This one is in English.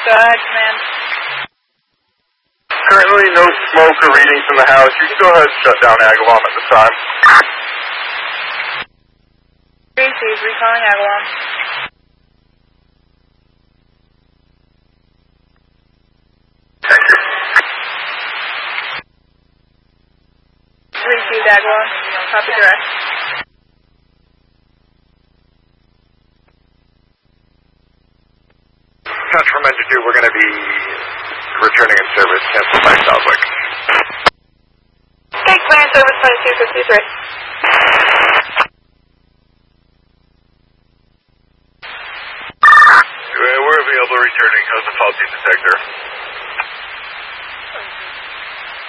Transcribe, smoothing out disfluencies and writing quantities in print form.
Go ahead, command. Currently no smoke or readings from the house. You can go ahead and shut down Agawam at this time. Receive, recalling Agawam. Thank you. Received Agawam. Copy direct. Control Commander 2, we're going to be returning in service. Cancel by Southwick. Okay, clearing service 2253. We're available returning. How's the faulty detector?